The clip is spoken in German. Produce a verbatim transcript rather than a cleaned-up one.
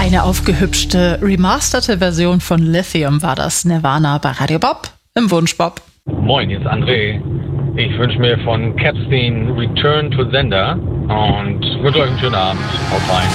Eine aufgehübschte, remasterte Version von Lithium war das. Nirvana bei Radio Bob im Wunschbob. Moin, jetzt André. Ich wünsche mir von Capstein Return to Sender und wünsche euch einen schönen Abend. Haut rein.